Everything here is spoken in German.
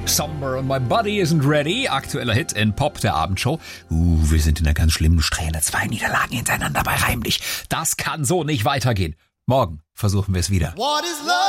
Somber and my body isn't ready. Aktueller Hit in Pop der Abendshow. Wir sind in einer ganz schlimmen Strähne. 2 Niederlagen hintereinander bei Heimlich. Das kann so nicht weitergehen. Morgen versuchen wir es wieder. What is love?